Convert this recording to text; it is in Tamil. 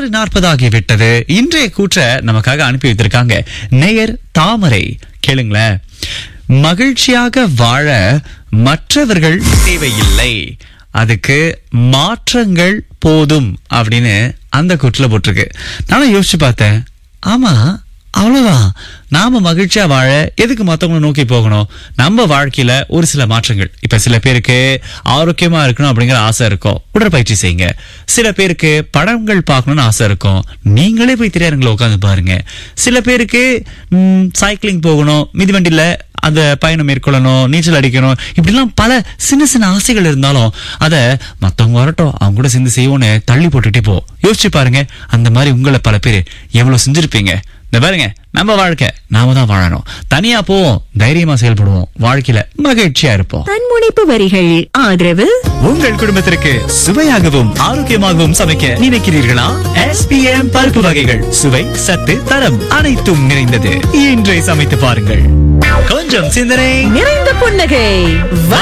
6:40 ஆகிவிட்டது. இன்றைய கூற்ற நமக்காக அனுப்பி வைத்திருக்காங்க நேயர் தாமரை. கேளுங்களேன். மகிழ்ச்சியாக வாழ மற்றவர்கள் தேவையில்லை, அதுக்கு மாற்றங்கள் போதும் அப்படின்னு அந்த கூற்றுல போட்டிருக்கு. நானும் யோசிச்சு பார்த்தேன். ஆமா, அவ்வளவுதான். நாம மகிழ்ச்சியா வாழ எதுக்கு மத்தவங்களை நோக்கி போகணும்? நம்ம வாழ்க்கையில ஒரு சில மாற்றங்கள். இப்ப சில பேருக்கு ஆரோக்கியமா இருக்கணும் அப்படிங்கிற ஆசை இருக்கும், உடற்பயிற்சி செய்யுங்க. சில பேருக்கு படங்கள் பார்க்கணும்னு ஆசை இருக்கும், நீங்களே போய் திரையரங்குல உட்காந்து பாருங்க. சில பேருக்கு சைக்கிளிங் போகணும், மிதிவண்டியில அந்த பயணம் மேற்கொள்ளணும், நீச்சல் அடிக்கணும், இப்படிலாம் பல சின்ன சின்ன ஆசைகள் இருந்தாலும் அத மத்தவங்க வரட்டும் அவங்க கூட சேர்ந்து செய்வோன்னு தள்ளி போட்டுட்டே போ. யோசிச்சு பாருங்க, அந்த மாதிரி உங்களை பல பேர் எவ்வளவு செஞ்சிருப்பீங்க. இந்த பாருங்க, நம்ம வாழ்க்கை நாம தான் வாழணும். தனியா போவோம், தைரியமா செயல்படுவோம், வாழ்க்கையில மகிழ்ச்சியா இருப்போம். தன்முனைப்பு வரிகள் ஆதரவு. உங்கள் குடும்பத்திற்கு சுவையாகவும் ஆரோக்கியமாகவும் சமைக்க நினைக்கிறீர்களா? SPM பருப்பு வகைகள் சுவை, சத்து, தரம் அனைத்தும் நிறைந்தது. இன்றை சமைத்து பாருங்கள். கொஞ்சம் சிந்தனை நிறைந்த புன்னகை.